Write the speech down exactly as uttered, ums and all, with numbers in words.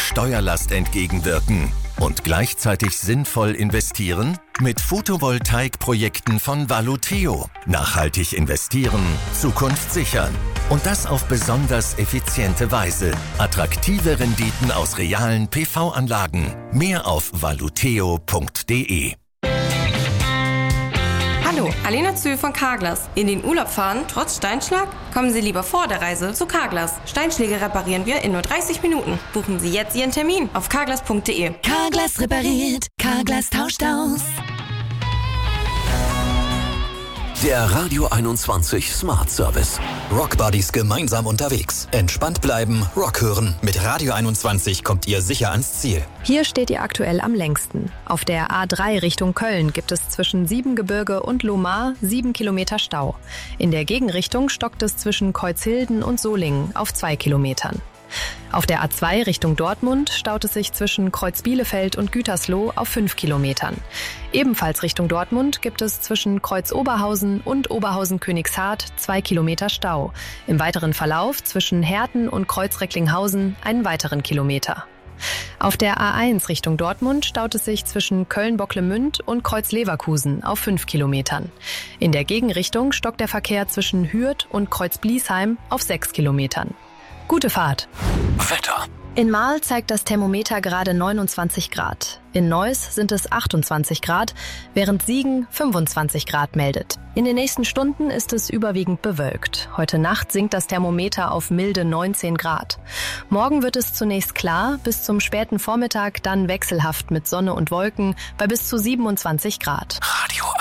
Steuerlast entgegenwirken und gleichzeitig sinnvoll investieren? Mit Photovoltaikprojekten von Valuteo. Nachhaltig investieren, Zukunft sichern. Und das auf besonders effiziente Weise. Attraktive Renditen aus realen P V-Anlagen. Mehr auf valuteo punkt de. Hallo, Alena Zühl von Carglass. In den Urlaub fahren, trotz Steinschlag? Kommen Sie lieber vor der Reise zu Carglass. Steinschläge reparieren wir in nur dreißig Minuten. Buchen Sie jetzt Ihren Termin auf carglass punkt de. Carglass repariert, Carglass tauscht aus. Der Radio einundzwanzig Smart Service. Rockbuddies gemeinsam unterwegs. Entspannt bleiben, Rock hören. Mit Radio einundzwanzig kommt ihr sicher ans Ziel. Hier steht ihr aktuell am längsten. Auf der A drei Richtung Köln gibt es zwischen Siebengebirge und Lohmar sieben Kilometer Stau. In der Gegenrichtung stockt es zwischen Kreuzhilden und Solingen auf zwei Kilometern. Auf der A zwei Richtung Dortmund staut es sich zwischen Kreuz-Bielefeld und Gütersloh auf fünf Kilometern. Ebenfalls Richtung Dortmund gibt es zwischen Kreuz-Oberhausen und Oberhausen-Königshardt zwei Kilometer Stau. Im weiteren Verlauf zwischen Herten und Kreuz-Recklinghausen einen weiteren Kilometer. Auf der A eins Richtung Dortmund staut es sich zwischen Köln-Bocklemünd und Kreuz-Leverkusen auf fünf Kilometern. In der Gegenrichtung stockt der Verkehr zwischen Hürth und Kreuz-Bliesheim auf sechs Kilometern. Gute Fahrt. Wetter. In Marl zeigt das Thermometer gerade neunundzwanzig Grad. In Neuss sind es achtundzwanzig Grad, während Siegen fünfundzwanzig Grad meldet. In den nächsten Stunden ist es überwiegend bewölkt. Heute Nacht sinkt das Thermometer auf milde neunzehn Grad. Morgen wird es zunächst klar, bis zum späten Vormittag dann wechselhaft mit Sonne und Wolken bei bis zu siebenundzwanzig Grad. Radio